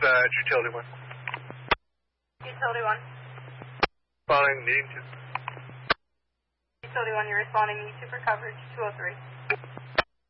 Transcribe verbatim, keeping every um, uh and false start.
dispatch, utility one. Utility one. Responding, needing to. Utility one, you're responding, need to for coverage, two oh three.